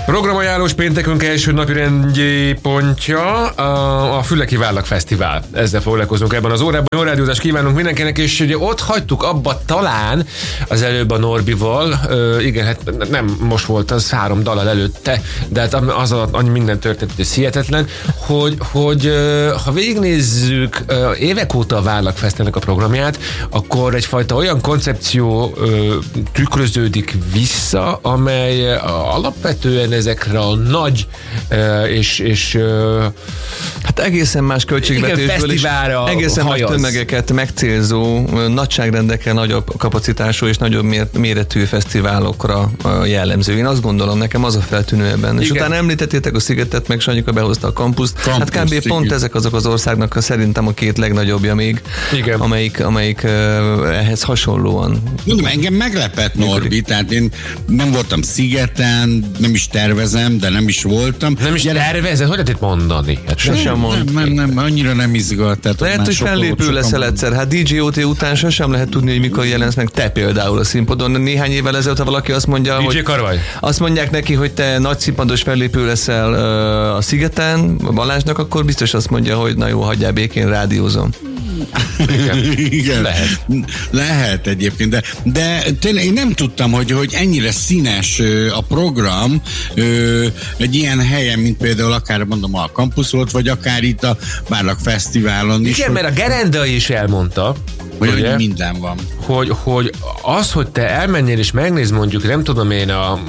Programajánlós péntekünk első napi rendi pontja a Füleki Vállag Fesztivál. Ezzel foglalkozunk ebben az órában. Jó rádiózást kívánunk mindenkinek, és ugye ott hagytuk abba talán az előbb a Norbival, igen, hát nem most volt, az 3 dallal előtte, de hát az annyi minden történt, hogy ez hihetetlen, hogy ha végignézzük évek óta a Vállag Fesztiválnak a programját, akkor egyfajta olyan koncepció tükröződik vissza, amely alapvetően ezekre a nagy és hát egészen más költségvetésből is egészen más tömegeket megcélzó, nagyságrendekre nagyobb kapacitású és nagyobb méretű fesztiválokra jellemző. Én azt gondolom, nekem az a feltűnő ebben. Igen. És utána említettétek a Szigetet, meg Sanyika behozta a Campuszt. Hát kb. Igen. Pont ezek azok az országnak szerintem a 2 legnagyobbja még, igen. amelyik ehhez hasonlóan. Mondom, engem meglepett Norbi, tehát én nem voltam Szigeten, nem is tervezem, de nem is voltam. Nem is tervezem? Hogy lehet mondani? Hát sosem nem, annyira nem izgat. Lehet, hogy fellépő leszel egyszer. Hát DJ-OT után sosem lehet tudni, hogy mikor jelensz meg te például a színpadon. Néhány évvel ezelőtt, ha valaki azt mondja, DJ Karvaj. Azt mondják neki, hogy te nagy színpados fellépő leszel a Szigeten, a Balázsnak, akkor biztos azt mondja, hogy na jó, hagyjál békén, rádiózom. Igen. Lehet egyébként, de tényleg én nem tudtam, hogy ennyire színes a program egy ilyen helyen, mint például akár mondom a Campus volt, vagy akár itt a Vállag Fesztiválon is. Igen, mert a Gerenda is elmondta, hogy minden van. Hogy az, hogy te elmenjél és megnézd mondjuk, nem tudom én,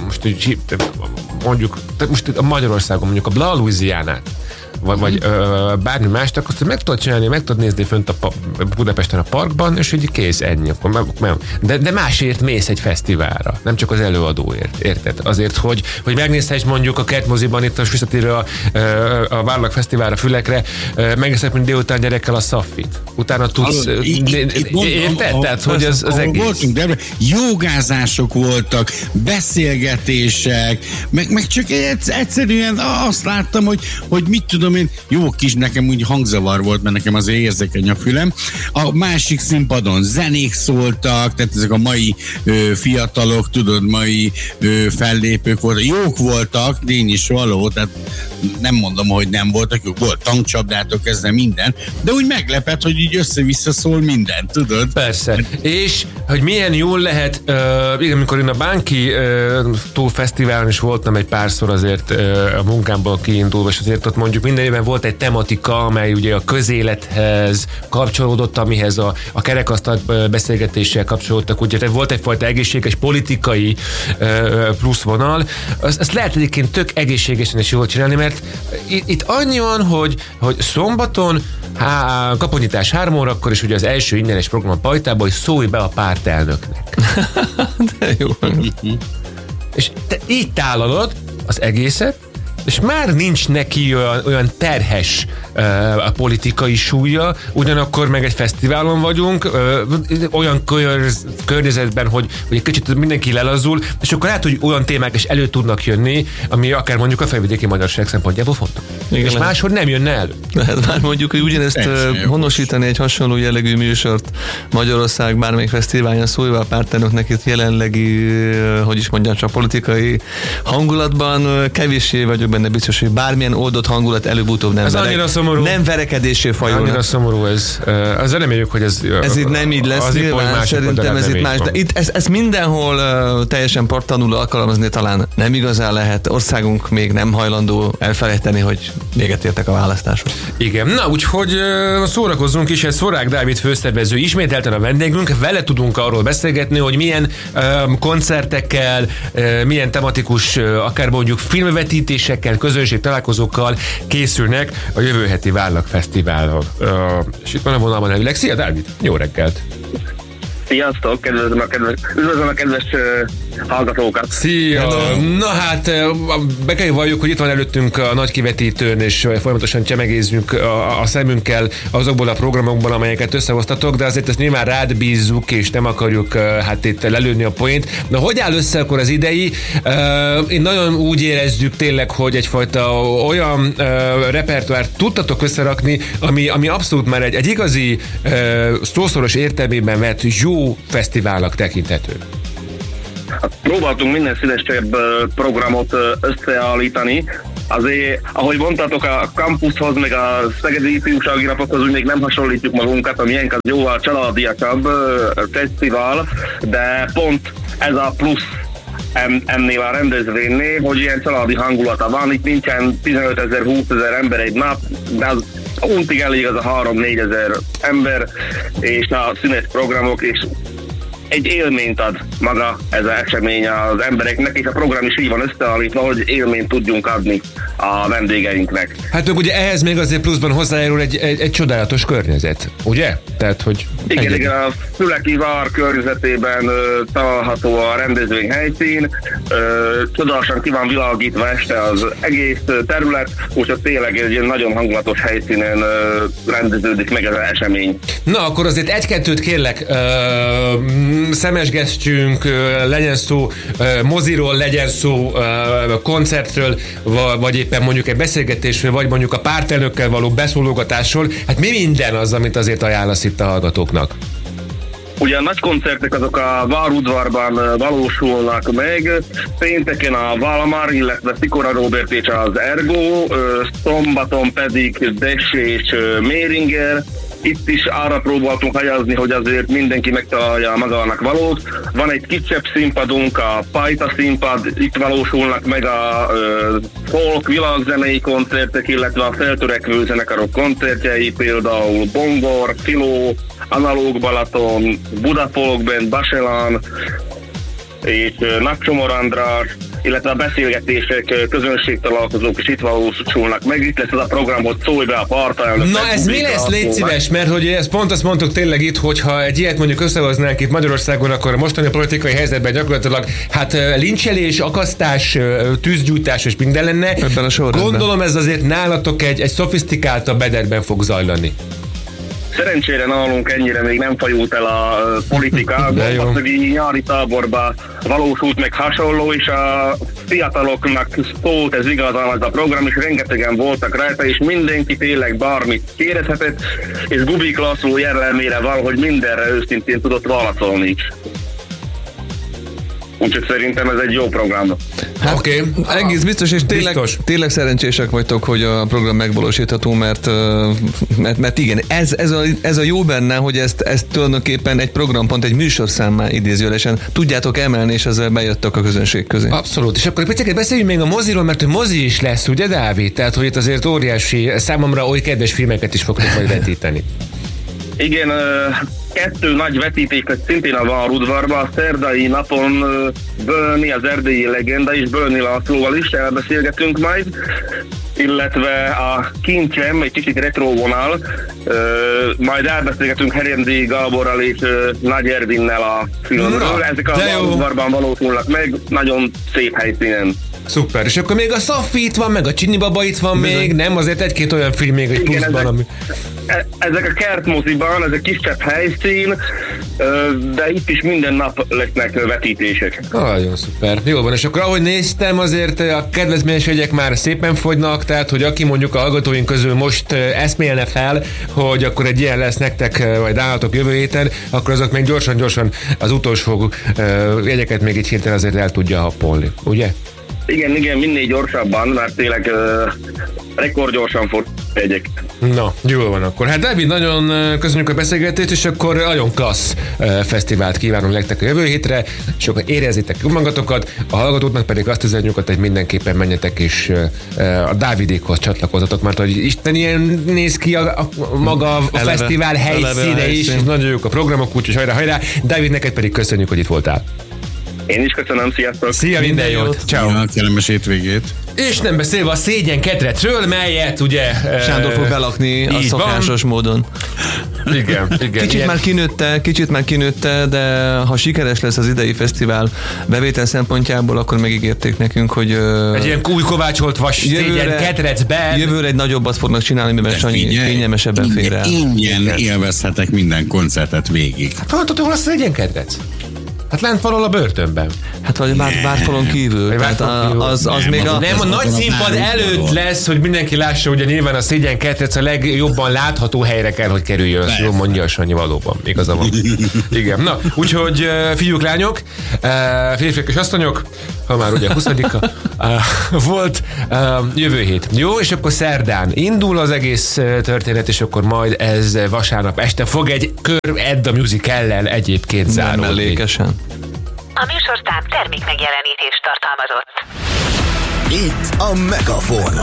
most a Magyarországon mondjuk a Bla Louisianát, vagy bármi mást, akkor meg tudod csinálni, meg tudod nézni fönt a Budapesten a parkban, és így kész, ennyi. De másért mész egy fesztiválra, nem csak az előadóért, érted? Azért, hogy megnézhess mondjuk a Kertmoziban itt a visszatérő a Vállag Fesztiválra Fülekre, megnézhet, mint délután gyerekkel a Szaffit. Utána tudsz, érted? Tehát, hogy az egész. Voltunk, de jogázások voltak, beszélgetések, meg csak egyszerűen azt láttam, hogy mit tudom én, jó kis, nekem úgy hangzavar volt, mert nekem azért érzékeny a fülem. A másik színpadon zenék szóltak, tehát ezek a mai fiatalok, tudod, mai fellépők voltak, jók voltak, tény is való, tehát nem mondom, hogy nem voltak, jók volt tankcsapdától kezdve minden, de úgy meglepett, hogy így össze-vissza szól minden, tudod? Persze. És hogy milyen jól lehet, igen, amikor én a Bánki Tó Fesztiválon is voltam egy párszor azért a munkámból kiindulva, és azért ott mondjuk minden évben volt egy tematika, amely ugye a közélethez kapcsolódott, amihez a kerekasztal beszélgetéssel kapcsolódtak, ugye volt egyfajta egészséges politikai pluszvonal. Ezt lehet egyébként tök egészségesen is jól csinálni, mert itt annyi van, hogy szombaton kaponyítás 3 órakor, és ugye az első ingyenes program a Pajtában, hogy szólj be a pártelnöknek. De jó. És te így tálalod az egészet, és már nincs neki olyan terhes a politikai súlya, ugyanakkor meg egy fesztiválon vagyunk, olyan környezetben, hogy egy kicsit mindenki lelazul, és akkor lehet, hogy olyan témák is elő tudnak jönni, ami akár mondjuk a felvidéki magyarság szempontjából fontos. Igen, és máshol nem jönne elő. Lehet már mondjuk, hogy ugyanezt honosítani egy hasonló jellegű műsort Magyarország bármelyik fesztiválja, szólva a pártelnöknek itt jelenlegi, hogy is mondjam, csak politikai hangulatban kevéssé vagyok benne biztos, hogy bármilyen oldott hangulat előbb-utóbb nem verekedésé fajulna. Annyira szomorú ez. Azért reméljük, hogy ez itt nem így lesz, nyilván szerintem ez itt más. De itt ez mindenhol teljesen partanul alkalmazni talán nem igazán lehet. Országunk még nem hajlandó elfelejteni, hogy véget értek a választások. Igen. Na, úgyhogy szórakozzunk is, ez Szorák Dávid főszervező ismételten a vendégünk, vele tudunk arról beszélgetni, hogy milyen koncertekkel, milyen tematikus, akár mondjuk filmvetítésekkel, közönség találkozókkal készülnek a jövő heti Vállag Fesztiválon. És itt van a vonalban elvileg. Szia, Dávid! Jó reggelt! Sziasztok! Üdvözlöm a kedves hallgatókat! Szia! Hello. Na hát, be kell valljuk, hogy itt van előttünk a nagy kivetítőn, és folyamatosan csemegézzünk a szemünkkel azokból a programokból, amelyeket összehoztatok, de azért ezt nyilván rád bízzuk, és nem akarjuk hát itt lelőni a point. Na, hogy áll össze akkor az idei? Én nagyon úgy érezzük tényleg, hogy egyfajta olyan repertoárt tudtatok összerakni, ami abszolút már egy igazi szószoros értelmében vett jó fesztiválnak tekinthető. próbáltunk minden színesebb programot összeállítani. Azért, ahogy mondtátok, a kampuszhoz, meg a Szegedi Ifjúsági Napokhoz úgy még nem hasonlítjuk magunkat, a miénk az jóval családiasabb fesztivál, de pont ez a plusz ennél a rendezvénynél, hogy ilyen családi hangulata van, itt nincsen 15 000, 20 000 ember egy nap, de az untig elég az a 3-4 ezer ember, és a színes programok, és egy élményt ad maga ez az esemény az embereknek, és a program is így van összeállítva, hogy élményt tudjunk adni a vendégeinknek. Hát meg ugye ehhez még azért pluszban hozzájárul egy csodálatos környezet, ugye? Tehát, hogy igen, a Füleki vár környezetében található a rendezvény helyszín, csodálatosan ki van világítva este az egész terület, úgyhogy tényleg egy nagyon hangulatos helyszínen rendeződik meg ez az esemény. Na, akkor azért egy-kettőt kérlek, szemesgessünk, legyen szó moziról, legyen szó koncertről, vagy éppen mondjuk egy beszélgetésről, vagy mondjuk a pártelnökkel való beszólogatásról. Hát mi minden az, amit azért ajánlasz itt a hallgatóknak? Ugye a nagy koncertek azok a Várudvarban valósulnak meg, pénteken a Valmar, illetve Szikora Róbert és az Ergo, szombaton pedig Des és Méringer. Itt is arra próbáltunk helyezni, hogy azért mindenki megtalálja magának valót. Van egy kisebb színpadunk, a Pajta színpad, itt valósulnak meg a folk világzenei koncertek, illetve a feltörekvő zenekarok koncertjei, például Bongor, Filó, Analóg Balaton, Budafolk Band, Baselán és Nagycsomor András, illetve a beszélgetések, közönségtalálkozók is itt valósulnak meg. Itt lesz ez a program, hogy szólj be a pártelnök. Na ez mi lesz, légy szíves, mert hogy ezt pont azt mondtuk tényleg itt, hogyha egy ilyet mondjuk összehoznánk itt Magyarországon, akkor a mostani politikai helyzetben gyakorlatilag hát lincselés, akasztás, tűzgyújtás és minden lenne. Ebben a sorrendben. Gondolom ez azért nálatok egy szofisztikáltabb mederben fog zajlani. Szerencsére nálunk ennyire még nem fajult el a politika, Gombaszögi nyári táborba valósult meg hasonló, és a fiataloknak szólt ez igazán ez a program, és rengetegen voltak rajta, és mindenki tényleg bármit kérdezhetett, és Gubik László jellemére valahogy mindenre őszintén tudott válaszolni is. Úgyhogy szerintem ez egy jó program. Hát, oké. Egész biztos, és tényleg szerencsések vagytok, hogy a program megvalósítható, mert igen, ez a jó benne, hogy ezt tulajdonképpen egy programpont, egy műsorszámmá idézőjelesen tudjátok emelni, és ezzel bejöttek a közönség közé. Abszolút. És akkor picit beszéljünk még a moziról, mert a mozi is lesz, ugye Dávid? Tehát, hogy itt azért óriási, számomra oly kedves filmeket is fogtok majd vetíteni. Igen, 2 nagy vetítéket szintén a Várudvarban, a szerdai napon Bölni, az erdélyi legenda és Bölni Lászlóval is elbeszélgetünk majd, illetve a Kincsem, egy kicsit retro vonal, majd elbeszélgetünk Herendi Gáborral és Nagy Ervinnel a filmről. Ezek a Várudvarban valósulnak meg, nagyon szép helyszínen. Szuper, és akkor még a Szaffi itt van, meg a Csinni Baba itt van még, nem? Azért egy-két olyan film még egy pluszban, ami... Ezek a kertmoziban, ez a kisebb helyszín, de itt is minden nap lesznek vetítések. Nagyon szuper. Jó van, és akkor ahogy néztem, azért a kedvezményes jegyek már szépen fogynak, tehát hogy aki mondjuk a hallgatóink közül most eszmélne fel, hogy akkor egy ilyen lesz nektek, vagy állhatok jövő héten, akkor azok még gyorsan az utolsó jegyeket még egy héten azért el tudja happolni, ugye? Igen, minél gyorsabban, mert tényleg rekordgyorsan fog jegyek. Na, jól van akkor. Hát Dávid, nagyon köszönjük a beszélgetést, és akkor nagyon klassz fesztivált kívánom nektek a jövő hétre, és akkor érezzétek jól magatokat, a hallgatóknak pedig azt üzenjük, hogy mindenképpen menjetek és a Dávidékhoz csatlakozatok, mert hogy Isten ilyen néz ki maga a fesztivál helyszíne is, és nagyon jók a programok, úgyhogy hajrá. Dávid, neked pedig köszönjük, hogy itt voltál. Én is köszönöm, sziasztok! Szia, minden jót! Ciao. Ja, kellemes hétvégét! És nem beszélve a szégyen ketrecről, melyet ugye... Sándor fog belakni a szokásos módon. Igen. Kicsit már kinőtte, de ha sikeres lesz az idei fesztivál bevétel szempontjából, akkor megígérték nekünk, hogy... egy ilyen új kovácsolt vas szégyen ketrecben... Jövőre egy nagyobbat fognak csinálni, mivel Sanyi kényelmesebben félre. Ingyen élvezhetek minden koncertet végig. Hát hallottam, hol a szégyen ketrec? Hát lent valahol a börtönben. Hát vagy várfalon kívül. Az még a... Nem, a nagy színpad előtt lesz, hogy mindenki lássa, ugye nyilván a Szégyen Kertec a legjobban látható helyre kell, hogy kerüljön. Jó mondja a Sanyi, valóban. Igaza van. Igen. Na, úgyhogy fiúk, lányok, férfiak és asszonyok, ha már ugye 20-a volt, jövő hét. Jó, és akkor szerdán indul az egész történet, és akkor majd ez vasárnap este fog egy kör Edda Musical-lel egyébként zárulni. Mellékesen. A műsorszám termék megjelenítést tartalmazott. Itt a Megafon.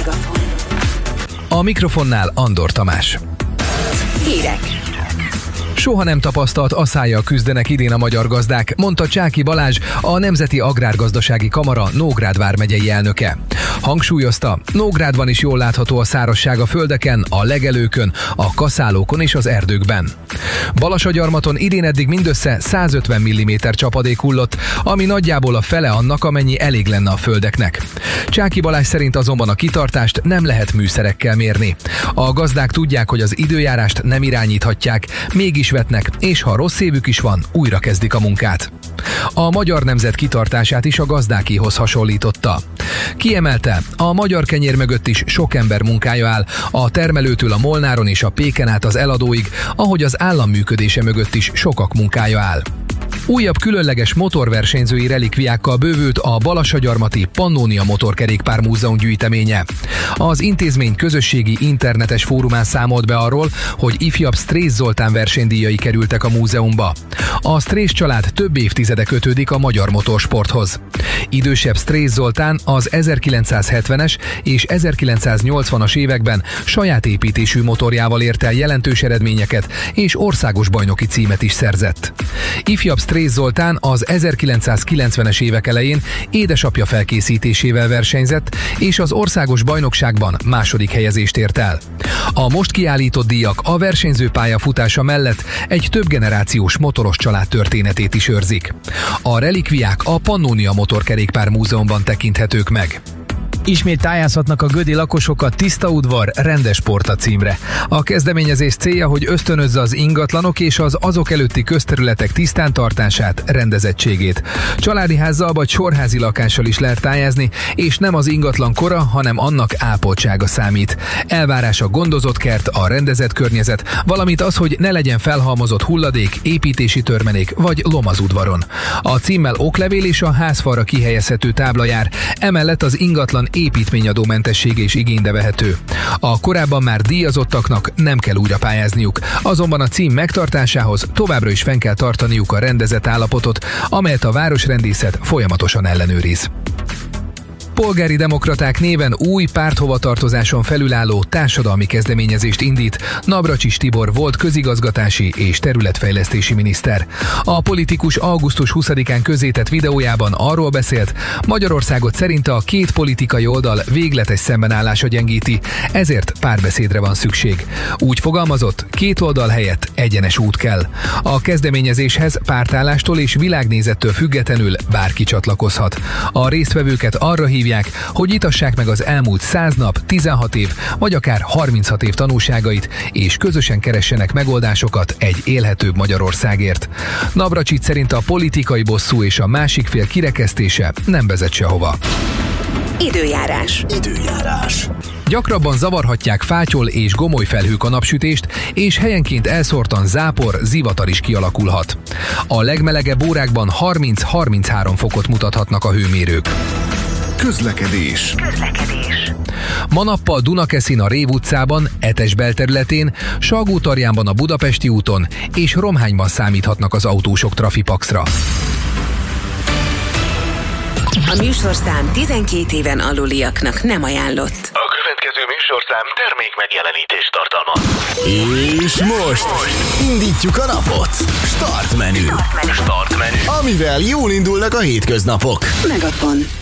A mikrofonnál Andor Tamás. Hírek. Soha nem tapasztalt aszályjal küzdenek idén a magyar gazdák, mondta Csáky Balázs, a Nemzeti Agrárgazdasági Kamara Nógrád vármegyei elnöke. Hangsúlyozta, Nógrádban is jól látható a szárazság a földeken, a legelőkön, a kaszálókon és az erdőkben. Balasagyarmaton idén eddig mindössze 150 mm csapadék hullott, ami nagyjából a fele annak, amennyi elég lenne a földeknek. Csáky Balázs szerint azonban a kitartást nem lehet műszerekkel mérni. A gazdák tudják, hogy az időjárást nem irányíthatják, mégis vetnek, és ha rossz évük is van, újra kezdik a munkát. A magyar nemzet kitartását is a gazdákéhoz hasonlította. Kiemelte, a magyar kenyér mögött is sok ember munkája áll, a termelőtől a Molnáron és a Péken át az eladóig, ahogy az állam működése mögött is sokak munkája áll. Újabb különleges motorversenyzői relikviákkal bővült a Balassagyarmati Pannónia Motorkerékpár Múzeum gyűjteménye. Az intézmény közösségi internetes fórumán számolt be arról, hogy ifjabb Strész Zoltán versenydíjai kerültek a múzeumba. A Strész család több évtizede kötődik a magyar motorsporthoz. Idősebb Strész Zoltán az 1970-es és 1980-as években saját építésű motorjával ért el jelentős eredményeket, és országos bajnoki címet is szerzett. Ifjabb Strész Zoltán az 1990-es évek elején édesapja felkészítésével versenyzett, és az országos bajnokságban második helyezést ért el. A most kiállított díjak a versenyző pályafutása mellett egy több generációs motoros család történetét is őrzik. A relikviák a Pannónia Motorkerékpár Múzeumban tekinthetők meg. Ismét pályázhatnak a gödi lakosok a Tiszta udvar, rendes porta címre. A kezdeményezés célja, hogy ösztönözze az ingatlanok és az azok előtti közterületek tisztántartását, rendezettségét. Családi házzal vagy sorházi lakással is lehet pályázni, és nem az ingatlan kora, hanem annak ápoltsága számít. Elvárás a gondozott kert, a rendezett környezet, valamint az, hogy ne legyen felhalmozott hulladék, építési törmelék vagy lom az udvaron. A címmel oklevél és a házfalra kihelyezhető tábla jár, emellett az ingatlan építményadómentessége is igénybe vehető. A korábban már díjazottaknak nem kell újra pályázniuk, azonban a cím megtartásához továbbra is fenn kell tartaniuk a rendezett állapotot, amelyet a városrendészet folyamatosan ellenőriz. Polgári Demokraták néven új párthovatartozáson felülálló társadalmi kezdeményezést indít Navracsics Tibor volt közigazgatási és területfejlesztési miniszter. A politikus augusztus 20-án közzétett videójában arról beszélt, Magyarországot szerinte a két politikai oldal végletes szembenállása gyengíti, ezért párbeszédre van szükség. Úgy fogalmazott, két oldal helyett egyenes út kell. A kezdeményezéshez pártállástól és világnézettől függetlenül bárki csatlakozhat. A résztvevőket arra hívják, hogy itassák meg az elmúlt 100 nap, 16 év, vagy akár 36 év tanúságait, és közösen keressenek megoldásokat egy élhetőbb Magyarországért. Navracsics szerint a politikai bosszú és a másik fél kirekesztése nem vezet sehova. Időjárás. Gyakrabban zavarhatják fátyol és gomoly felhők a napsütést, és helyenként elszórtan zápor, zivatar is kialakulhat. A legmelegebb órákban 30-33 fokot mutathatnak a hőmérők. Közlekedés. Ma nappal Dunakeszin a Rév utcában, Etes belterületén, Salgótarjánban a Budapesti úton és Romhányban számíthatnak az autósok trafipaxra. A műsorszám 12 éven aluliaknak nem ajánlott. A következő műsorszám termék megjelenítést tartalmaz. És most indítjuk a napot. Start menü. Amivel jól indulnak a hétköznapok. Megafon.